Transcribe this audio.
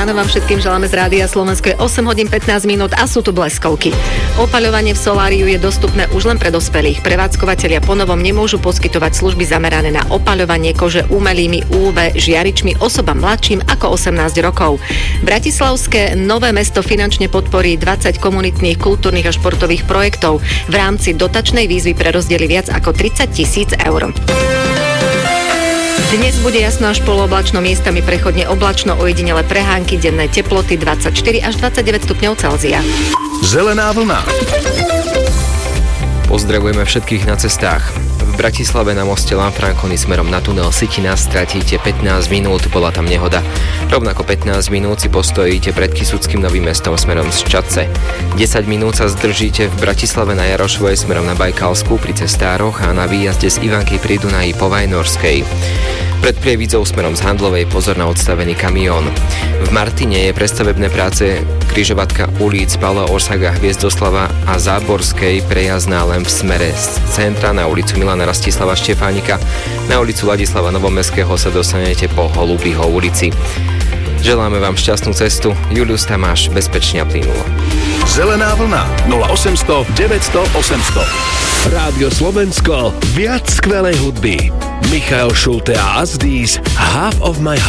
ráno vám všetkým želáme z Rádia Slovensko. Je 8 hodín 15 minút a sú tu bleskovky. Opaľovanie v soláriu je dostupné už len pre dospelých. Prevádzkovatelia ponovom nemôžu poskytovať služby zamerané na opaľovanie kože umelými UV žiaričmi osobám mladším ako 18 rokov. Bratislavské Nové Mesto finančne podporí 20 komunitných, kultúrnych a športových projektov. V rámci dotačnej výzvy prerozdeli viac ako 30 000 eur. Dnes bude jasno až polooblačno, miestami prechodne oblačno, ojedinele prehánky, denné teploty 24 až 29 stupňov Celzia. Zelená vlna. Pozdravujeme všetkých na cestách. V Bratislave na moste Lanfranconi smerom na tunel Sitina stratíte 15 minút, bola tam nehoda. Rovnako 15 minút si postojíte pred Kysuckým Novým Mestom smerom z Čadce. 10 minút sa zdržíte v Bratislave na Jarošovej smerom na Bajkalsku pri cestároch a na výjazde z Ivanky pri Dunaji po Vajnorskej. Pred Prievidzou smerom z Handlovej pozor na odstavený kamión. V Martine je pre stavebné práce križovatka ulic Pavla Orsaga, Hviezdoslava a Záborskej prejazná len v smere z centra na ulicu Milana Rastislava Štefánika. Na ulicu Ladislava Novomestského sa dostanete po Holubího ulici. Želáme vám šťastnú cestu. Julius Tamáš, bezpečne a plynulo. Zelená vlna 0800 900 800. Rádio Slovensko, viac skvelej hudby. Michael Schulte a Asdís, Half of My Heart.